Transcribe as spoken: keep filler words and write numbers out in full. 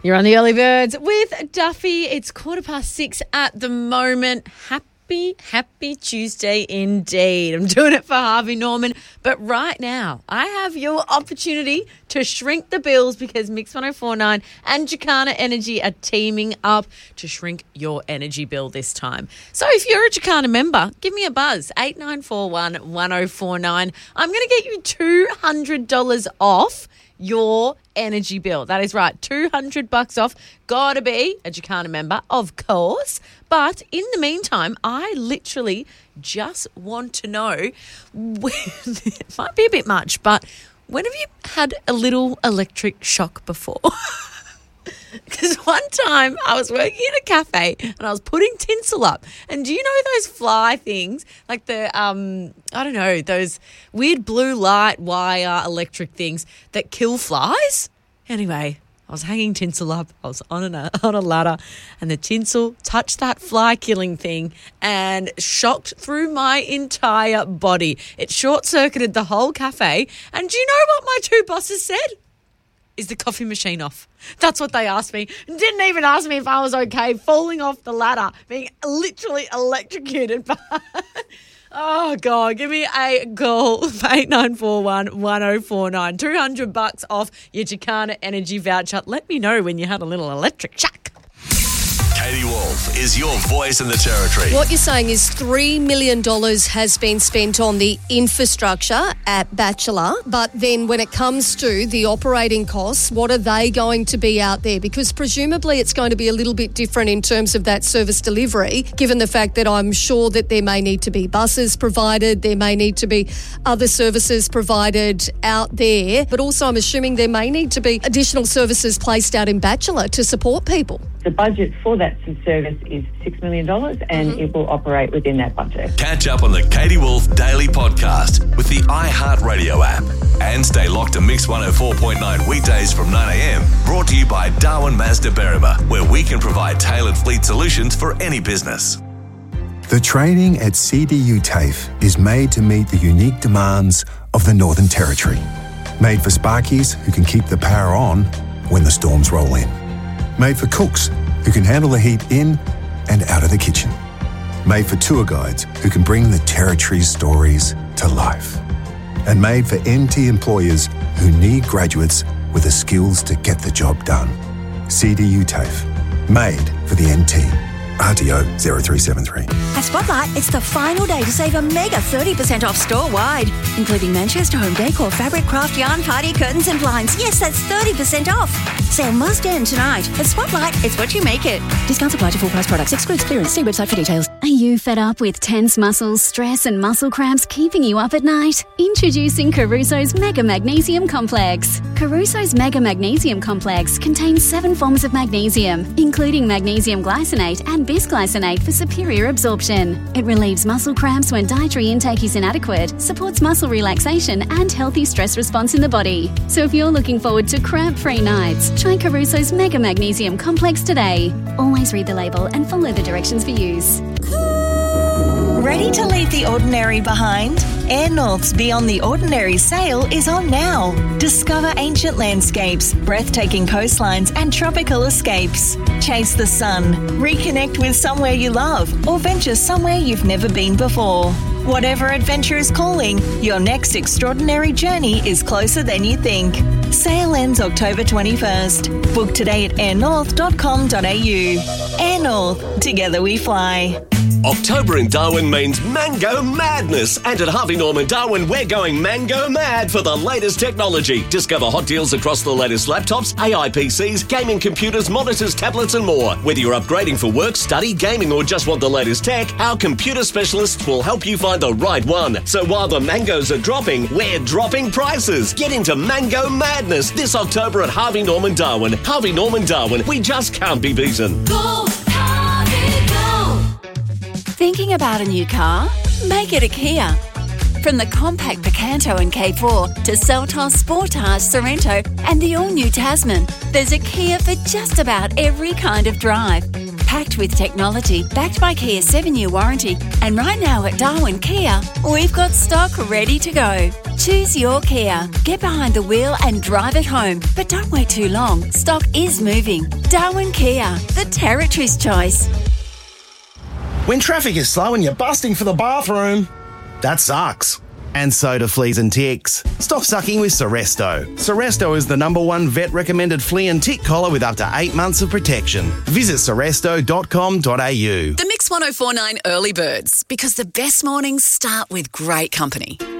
You're on the Early Birds with Duffy. It's quarter past six at the moment. Happy, happy Tuesday indeed. I'm doing it for Harvey Norman. But right now, I have your opportunity to shrink the bills because Mix one oh four point nine and Jacana Energy are teaming up to shrink your energy bill this time. So if you're a Jacana member, give me a buzz, eight nine four one, one oh four nine. I'm going to get you two hundred dollars off your energy bill. That is right, two hundred bucks off. Gotta be a Jacana member, of course. But in the meantime, I literally just want to know, when, it might be a bit much, but when have you had a little electric shock before? Because one time I was working in a cafe and I was putting tinsel up. And do you know those fly things? Like the, um, I don't know, those weird blue light wire electric things that kill flies? Anyway, I was hanging tinsel up. I was on a, on a ladder and the tinsel touched that fly killing thing and shocked through my entire body. It short-circuited the whole cafe. And do you know what my two bosses said? Is the coffee machine off? That's what they asked me. Didn't even ask me if I was okay falling off the ladder, being literally electrocuted. Oh, God, give me a call, eight nine four one, one oh four nine. two hundred bucks off your Jacana Energy voucher. Let me know when you had a little electric shock. Katie Wolf is your voice in the territory. What you're saying is three million dollars has been spent on the infrastructure at Bachelor, but then when it comes to the operating costs, what are they going to be out there? Because presumably it's going to be a little bit different in terms of that service delivery, given the fact that I'm sure that there may need to be buses provided, there may need to be other services provided out there, but also I'm assuming there may need to be additional services placed out in Bachelor to support people. The budget for that service is six million dollars and mm-hmm. it will operate within that budget. Catch up on the Katie Wolf Daily Podcast with the iHeartRadio app. And stay locked to Mix one oh four point nine weekdays from nine a.m. Brought to you by Darwin Mazda Berrima, where we can provide tailored fleet solutions for any business. The training at C D U TAFE is made to meet the unique demands of the Northern Territory. Made for sparkies who can keep the power on when the storms roll in. Made for cooks who can handle the heat in and out of the kitchen. Made for tour guides who can bring the Territory's stories to life. And made for N T employers who need graduates with the skills to get the job done. C D U TAFE. Made for the N T. R T O zero three seven three. At Spotlight, it's the final day to save a mega thirty percent off store-wide, including Manchester Home Decor, fabric, craft, yarn, party, curtains and blinds. Yes, that's thirty percent off. Sale must end tonight. At Spotlight, it's what you make it. Discounts apply to full price products. Excludes clearance. See website for details. Are you fed up with tense muscles, stress and muscle cramps keeping you up at night? Introducing Caruso's Mega Magnesium Complex. Caruso's Mega Magnesium Complex contains seven forms of magnesium, including magnesium glycinate and bisglycinate for superior absorption. It relieves muscle cramps when dietary intake is inadequate, supports muscle relaxation and healthy stress response in the body. So if you're looking forward to cramp-free nights, try Caruso's Mega Magnesium Complex today. Always read the label and follow the directions for use. Ready to leave the ordinary behind? Air North's Beyond the Ordinary sale is on now. Discover ancient landscapes, breathtaking coastlines and tropical escapes. Chase the sun, reconnect with somewhere you love, or venture somewhere you've never been before. Whatever adventure is calling, your next extraordinary journey is closer than you think. Sale ends October twenty-first. Book today at air north dot com dot a u. Air North, together we fly. October in Darwin means mango madness. And at Harvey Norman Darwin, we're going mango mad for the latest technology. Discover hot deals across the latest laptops, A I P Cs, gaming computers, monitors, tablets and more. Whether you're upgrading for work, study, gaming or just want the latest tech, our computer specialists will help you find the right one. So while the mangoes are dropping, we're dropping prices. Get into mango madness this October at Harvey Norman Darwin. Harvey Norman Darwin, we just can't be beaten. Go, Harvey, go! Thinking about a new car? Make it a Kia. From the compact Picanto and K four to Seltos, Sportage, Sorrento and the all-new Tasman, there's a Kia for just about every kind of drive. packed with technology, backed by Kia's seven-year warranty. And right now at Darwin Kia, we've got stock ready to go. Choose your Kia. Get behind the wheel and drive it home. But don't wait too long. Stock is moving. Darwin Kia, the territory's choice. When traffic is slow and you're busting for the bathroom, that sucks. And so do fleas and ticks. Stop sucking with Seresto. Seresto is the number one vet-recommended flea and tick collar with up to eight months of protection. Visit seresto dot com dot a u. The Mix one oh four point nine Early Birds, because the best mornings start with great company.